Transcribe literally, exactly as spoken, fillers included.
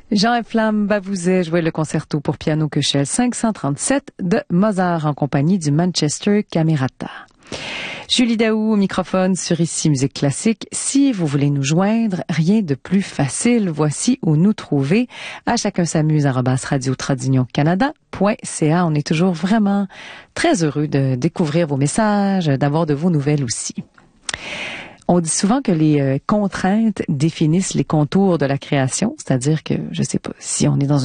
Jean Flamme Bavouzet jouait le concerto pour piano Köchel cinq cent trente-sept de Mozart en compagnie du Manchester Camerata. Julie Daou au microphone sur Ici Musique Classique. Si vous voulez nous joindre, rien de plus facile. Voici où nous trouver. À chacun s'amuse arobase radio tradition canada point c a. On est toujours vraiment très heureux de découvrir vos messages, d'avoir de vos nouvelles aussi. On dit souvent que les euh, contraintes définissent les contours de la création, c'est-à-dire que, je sais pas, si on est dans une